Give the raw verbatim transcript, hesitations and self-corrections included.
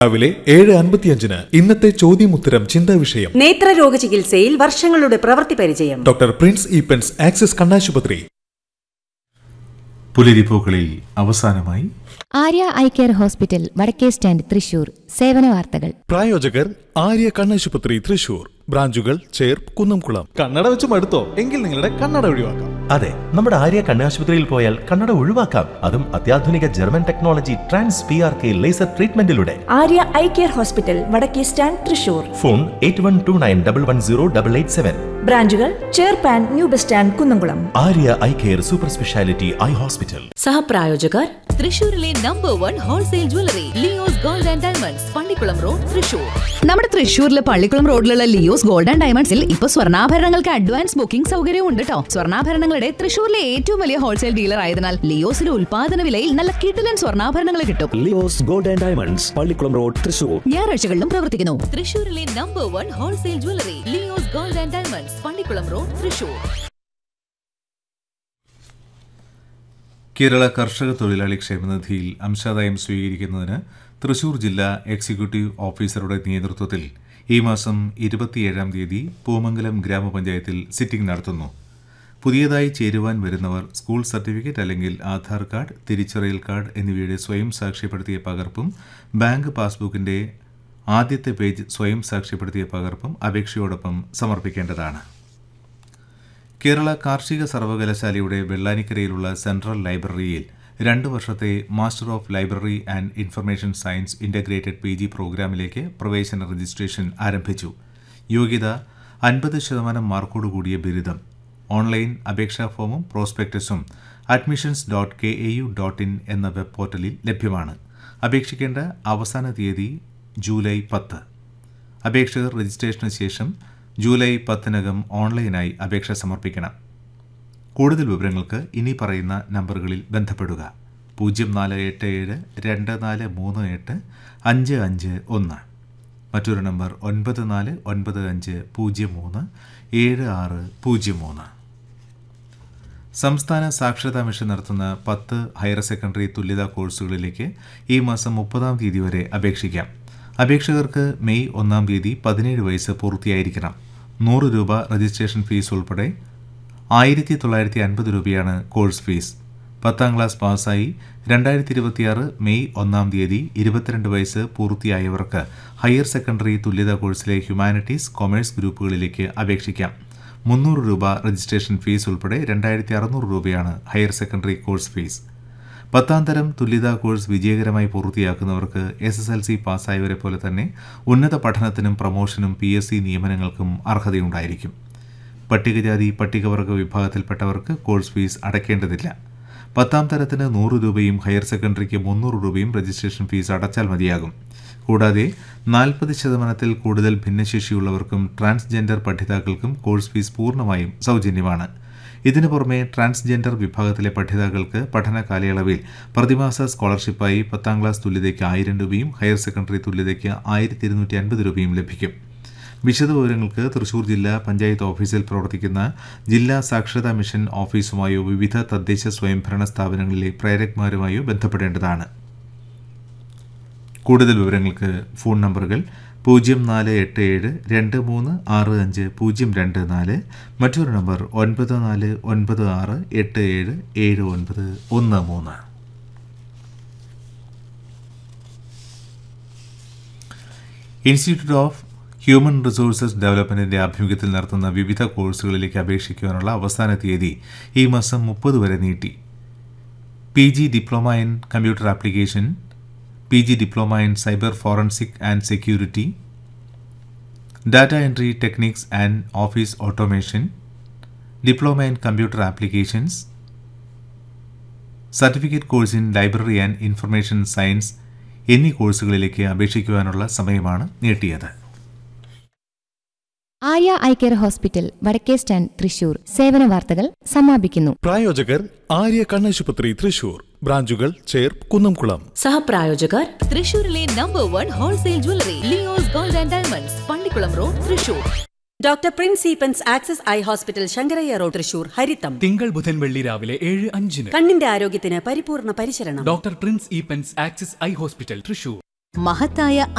രാവിലെ ഏഴ് അൻപത്തിയഞ്ചിന് ഇന്നത്തെ ചോദ്യമുത്തരം ചിന്താ വിഷയം. നേത്രരോഗ ചികിത്സയിൽ വർഷങ്ങളുടെ പ്രവൃത്തി പരിചയം. ഡോക്ടർ പ്രിൻസ് ഈപ്പൻസ് ആക്സിസ് കണ്ണാശുപത്രി. പുലരിപ്പൂക്കളിൽ അവസാനമായി ആര്യ ഐ കെയർ ഹോസ്പിറ്റൽ വടക്കേ സ്റ്റാൻഡ് തൃശൂർ. സേവന വാർത്തകൾ. പ്രായോജകർ ആര്യ കണ്ണാശുപത്രി തൃശൂർ. ബ്രാഞ്ചുകൾ ചേർപ്പ് കുന്നംകുളം. കണ്ണട വെച്ച് മടുത്തോ? എങ്കിൽ നിങ്ങളുടെ കണ്ണട ഒഴിവാക്കാം. അതെ, നമ്മുടെ ആര്യ കണ്ണാശുപത്രിയിൽ പോയാൽ കണ്ണട ഒഴിവാക്കാം. അതും അത്യാധുനിക German technology trans P R K laser ട്രീറ്റ്മെന്റിലൂടെ. Arya eye care hospital വടക്കേ stand Thrissur. Phone eight one two nine double one zero double eight seven. ബ്രാഞ്ചുകൾ Cherpu and new bus stand Kunnamkulam. Arya eye care super speciality eye hospital. സഹപ്രായോജകർ തൃശൂരിലെ number one wholesale jewellery Leo's gold and diamonds, Pallikkulam road, Thrissur. നമ്മുടെ തൃശൂരിലെ പള്ളിക്കുളം റോഡിലുള്ള Leo's gold and ഡയമണ്ട്സിൽ ഇപ്പൊ സ്വർണ്ണാഭരണങ്ങൾക്ക് advance booking സൗകര്യവും ഉണ്ട് കേട്ടോ. സ്വർണ്ണാഭരണങ്ങളുടെ തൃശൂരിലെ ഏറ്റവും വലിയ ഹോൾസെയിൽ ഡീലർ ആയതിനാൽ ലിയോസിലെ ഉൽപാദന വിലയിൽ നല്ല കിടിലൻ സ്വർണ്ണാഭരണങ്ങൾ കിട്ടും. Leo's gold and diamonds, Pallikkulam road, Thrissur. ഞായറാഴ്ചകളിലും പ്രവർത്തിക്കുന്നു. തൃശൂരിലെ number one wholesale jewellery Leo's gold and diamonds, Pallikkulam road, Thrissur. Kerala കർഷക തൊഴിലാളി ക്ഷേമനിധിയിൽ അംശാദായം സ്വീകരിക്കുന്നതിന് തൃശൂർ ജില്ലാ എക്സിക്യൂട്ടീവ് ഓഫീസറുടെ നേതൃത്വത്തിൽ ഈ മാസം ഇരുപത്തിയേഴാം തീയതി പൂമംഗലം ഗ്രാമപഞ്ചായത്തിൽ സിറ്റിംഗ് നടത്തുന്നു. പുതിയതായി ചേരുവാൻ വരുന്നവർ സ്കൂൾ സർട്ടിഫിക്കറ്റ് അല്ലെങ്കിൽ ആധാർ കാർഡ്, തിരിച്ചറിയൽ കാർഡ് എന്നിവയുടെ സ്വയം സാക്ഷ്യപ്പെടുത്തിയ പകർപ്പും ബാങ്ക് പാസ്ബുക്കിന്റെ ആദ്യത്തെ പേജ് സ്വയം സാക്ഷ്യപ്പെടുത്തിയ പകർപ്പും അപേക്ഷയോടൊപ്പം സമർപ്പിക്കേണ്ടതാണ്. കേരള കാർഷിക സർവകലാശാലയുടെ വെള്ളാനിക്കരയിലുള്ള സെൻട്രൽ ലൈബ്രറിയിൽ രണ്ട് വർഷത്തെ master of library and information science integrated P G പ്രോഗ്രാമിലേക്ക് പ്രവേശന രജിസ്ട്രേഷൻ ആരംഭിച്ചു. യോഗ്യത അൻപത് ശതമാനം മാർക്കോടുകൂടിയ ബിരുദം. ഓൺലൈൻ അപേക്ഷാ ഫോമും പ്രോസ്പെക്ടസും admissions dot K A U dot in എന്ന വെബ് പോർട്ടലിൽ ലഭ്യമാണ്. അപേക്ഷിക്കേണ്ട അവസാന തീയതി ജൂലൈ പത്ത്. അപേക്ഷകർ രജിസ്ട്രേഷന് ശേഷം ജൂലൈ പത്തിനകം ഓൺലൈനായി അപേക്ഷ സമർപ്പിക്കണം. കൂടുതൽ വിവരങ്ങൾക്ക് ഇനി പറയുന്ന നമ്പറുകളിൽ ബന്ധപ്പെടുക. പൂജ്യം നാല് എട്ട് ഏഴ് രണ്ട് നാല് മൂന്ന് എട്ട് അഞ്ച് അഞ്ച് ഒന്ന്. മറ്റൊരു നമ്പർ ഒൻപത് നാല് ഒൻപത് അഞ്ച് പൂജ്യം മൂന്ന് ഏഴ് ആറ് പൂജ്യം മൂന്ന്. സംസ്ഥാന സാക്ഷരതാ മിഷൻ നടത്തുന്ന പത്ത് ഹയർ സെക്കൻഡറി തുല്യതാ കോഴ്സുകളിലേക്ക് ഈ മാസം മുപ്പതാം തീയതി വരെ അപേക്ഷിക്കാം. അപേക്ഷകർക്ക് മെയ് ഒന്നാം തീയതി പതിനേഴ് വയസ്സ് പൂർത്തിയായിരിക്കണം. നൂറ് രൂപ രജിസ്ട്രേഷൻ ഫീസ് ഉൾപ്പെടെ ആയിരത്തി തൊള്ളായിരത്തി അൻപത് രൂപയാണ് കോഴ്സ് ഫീസ്. പത്താം ക്ലാസ് പാസ്സായി രണ്ടായിരത്തി ഇരുപത്തിയാറ് മെയ് ഒന്നാം തീയതി ഇരുപത്തിരണ്ട് വയസ്സ് പൂർത്തിയായവർക്ക് ഹയർ സെക്കൻഡറി തുല്യതാ കോഴ്സിലെ ഹ്യൂമാനിറ്റീസ്, കൊമേഴ്സ് ഗ്രൂപ്പുകളിലേക്ക് അപേക്ഷിക്കാം. മുന്നൂറ് രൂപ രജിസ്ട്രേഷൻ ഫീസ് ഉൾപ്പെടെ രണ്ടായിരത്തി അറുന്നൂറ് രൂപയാണ് ഹയർ സെക്കൻഡറി കോഴ്സ് ഫീസ്. പത്താം തരം തുല്യതാ കോഴ്സ് വിജയകരമായി പൂർത്തിയാക്കുന്നവർക്ക് എസ് എസ് എൽ സി പാസ്സായവരെ പോലെ തന്നെ ഉന്നത പഠനത്തിനും പ്രമോഷനും പി എസ് സി നിയമനങ്ങൾക്കും അർഹതയുണ്ടായിരിക്കും. പട്ടികജാതി പട്ടികവർഗ വിഭാഗത്തിൽപ്പെട്ടവർക്ക് കോഴ്സ് ഫീസ് അടയ്ക്കേണ്ടതില്ല. പത്താം തരത്തിന് നൂറ് രൂപയും ഹയർ സെക്കൻഡറിക്ക് മുന്നൂറ് രൂപയും രജിസ്ട്രേഷൻ ഫീസ് അടച്ചാൽ മതിയാകും. കൂടാതെ നാൽപ്പത് ശതമാനത്തിൽ കൂടുതൽ ഭിന്നശേഷിയുള്ളവർക്കും ട്രാൻസ്ജെൻഡർ പഠിതാക്കൾക്കും കോഴ്സ് ഫീസ് പൂർണ്ണമായും സൗജന്യമാണ്. ഇതിനു പുറമെ ട്രാൻസ്ജെൻഡർ വിഭാഗത്തിലെ പഠിതാക്കൾക്ക് പഠന കാലയളവിൽ പ്രതിമാസ സ്കോളർഷിപ്പായി പത്താം ക്ലാസ് തുല്യതയ്ക്ക് ആയിരം രൂപയും ഹയർ സെക്കൻഡറി തുല്യതയ്ക്ക് ആയിരത്തി ഇരുന്നൂറ്റി അൻപത് രൂപയും ലഭിക്കും. വിശദവിവരങ്ങൾക്ക് തൃശൂർ ജില്ലാ പഞ്ചായത്ത് ഓഫീസിൽ പ്രവർത്തിക്കുന്ന ജില്ലാ സാക്ഷരതാ മിഷൻ ഓഫീസുമായോ വിവിധ തദ്ദേശ സ്വയംഭരണ സ്ഥാപനങ്ങളിലെ പ്രേരകന്മാരുമായോ ബന്ധപ്പെടേണ്ടതാണ്. കൂടുതൽ വിവരങ്ങൾക്ക് ഫോൺ നമ്പറുകൾ പൂജ്യം നാല് എട്ട് ഏഴ് രണ്ട് മൂന്ന് ആറ് അഞ്ച് പൂജ്യം രണ്ട് നാല്, മറ്റൊരു നമ്പർ ഒൻപത് നാല് ഒൻപത് ആറ് എട്ട് ഏഴ് ഏഴ് ഒൻപത് ഒന്ന് മൂന്ന്. ഇൻസ്റ്റിറ്റ്യൂട്ട് ഓഫ് ഹ്യൂമൻ റിസോഴ്സസ് ഡെവലപ്മെന്റിന്റെ ആഭിമുഖ്യത്തിൽ നടത്തുന്ന വിവിധ കോഴ്സുകളിലേക്ക് അപേക്ഷിക്കുവാനുള്ള അവസാന തീയതി ഈ മാസം മുപ്പത് വരെ നീട്ടി. P G diploma in computer application, P G diploma in cyber forensic and security, data entry techniques and office automation, diploma in computer applications, certificate course in library and information science എന്നീ കോഴ്സുകളിലേക്ക് അപേക്ഷിക്കുവാനുള്ള സമയമാണ് നീട്ടിയത്. Arya eye care hospital വടക്കേ stand Thrissur. സേവന വാർത്തകൾ സമാപിക്കുന്നു. പ്രായോജകർ ആര്യ കണ്ണാശുപത്രി തൃശൂർ. ബ്രാഞ്ചുകൾ ചേർപ്പ് കുന്നംകുളം. സഹപ്രായോജകർ തൃശൂരിലെ number one wholesale jewellery Leo's gold and diamonds, Pallikkulam road, Thrissur. Doctor Prince Eappen's axis eye hospital Sankaraiah road, Thrissur. ഹരിതം തിങ്കൾ ബുധൻ വെള്ളി രാവിലെ ഏഴ് അഞ്ചിന്. കണ്ണിന്റെ ആരോഗ്യത്തിന് പരിപൂർണ പരിചരണം. Doctor Prince Eappen's axis eye hospital, Thrissur. മഹത്തായ